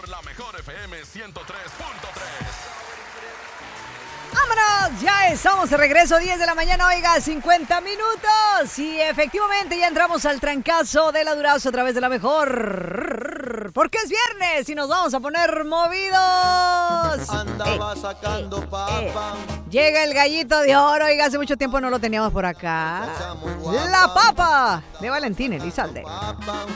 por la mejor FM 103.3. ¡Vámonos! Ya estamos de regreso, 10 de la mañana, oiga, 50 minutos. Y efectivamente ya entramos al trancazo de la Durazo a través de la mejor. Porque es viernes y nos vamos a poner movidos. Andaba sacando papa. Llega el gallito de oro, oiga, hace mucho tiempo no lo teníamos por acá. La papa de Valentín Elizalde.